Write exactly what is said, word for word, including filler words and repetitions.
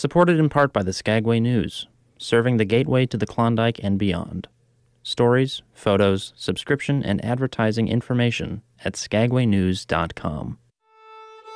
Supported in part by the Skagway News, serving the gateway to the Klondike and beyond. Stories, photos, subscription, and advertising information at skagway news dot com.